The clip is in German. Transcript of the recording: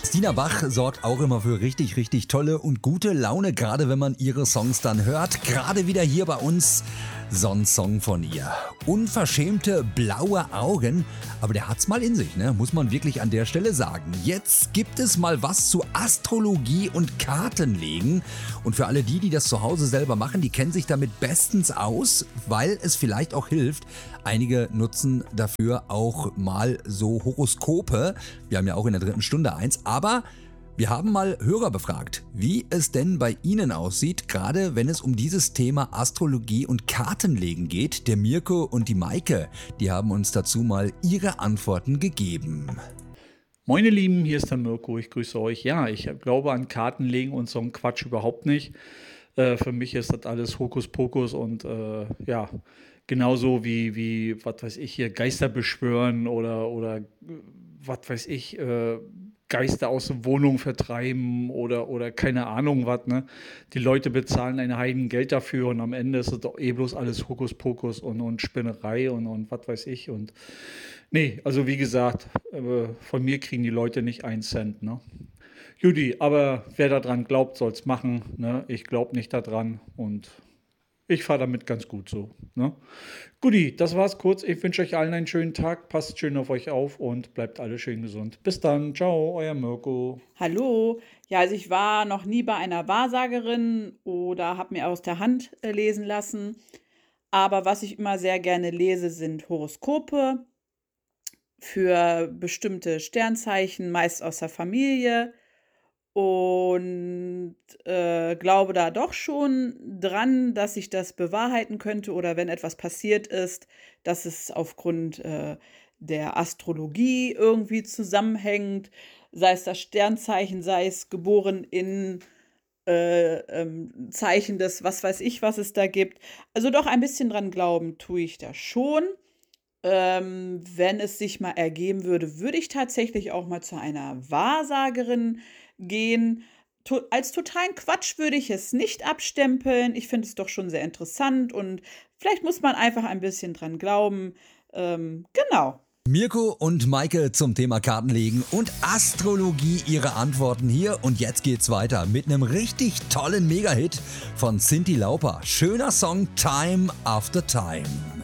Stina Bach sorgt auch immer für richtig, richtig tolle und gute Laune, gerade wenn man ihre Songs dann hört. Gerade wieder hier bei uns so ein Song von ihr. Unverschämte blaue Augen, aber der hat's mal in sich, ne? Muss man wirklich an der Stelle sagen. Jetzt gibt es mal was zu Astrologie und Kartenlegen. Und für alle die das zu Hause selber machen, die kennen sich damit bestens aus, weil es vielleicht auch hilft. Einige nutzen dafür auch mal so Horoskope. Wir haben ja auch in der 3. Stunde eins, aber wir haben mal Hörer befragt, wie es denn bei Ihnen aussieht, gerade wenn es um dieses Thema Astrologie und Kartenlegen geht. Der Mirko und die Maike, die haben uns dazu mal ihre Antworten gegeben. Moin ihr Lieben, hier ist der Mirko, ich grüße euch. Ja, ich glaube an Kartenlegen und so einen Quatsch überhaupt nicht. Für mich ist das alles Hokuspokus und ja, genauso wie, was weiß ich hier, Geister beschwören oder was weiß ich, Geister aus der Wohnung vertreiben oder keine Ahnung was, ne? Die Leute bezahlen ein Heidengeld dafür und am Ende ist es doch eh bloß alles Hokuspokus und Spinnerei und was weiß ich. Und nee, also wie gesagt, von mir kriegen die Leute nicht einen Cent, ne? Judy, aber wer daran glaubt, soll's machen, ne? Ich glaube nicht daran und ich fahre damit ganz gut so, ne? Guti, das war's kurz. Ich wünsche euch allen einen schönen Tag. Passt schön auf euch auf und bleibt alle schön gesund. Bis dann. Ciao, euer Mirko. Hallo. Ja, also ich war noch nie bei einer Wahrsagerin oder habe mir aus der Hand lesen lassen. Aber was ich immer sehr gerne lese, sind Horoskope für bestimmte Sternzeichen, meist aus der Familie. Und glaube da doch schon dran, dass sich das bewahrheiten könnte oder wenn etwas passiert ist, dass es aufgrund der Astrologie irgendwie zusammenhängt, sei es das Sternzeichen, sei es geboren in Zeichen des was weiß ich, was es da gibt. Also doch ein bisschen dran glauben tue ich da schon. Wenn es sich mal ergeben würde, würde ich tatsächlich auch mal zu einer Wahrsagerin gehen. Als totalen Quatsch würde ich es nicht abstempeln. Ich finde es doch schon sehr interessant und vielleicht muss man einfach ein bisschen dran glauben. Genau. Mirko und Maike zum Thema Kartenlegen und Astrologie, ihre Antworten hier. Und jetzt geht's weiter mit einem richtig tollen Mega-Hit von Cyndi Lauper. Schöner Song, Time After Time.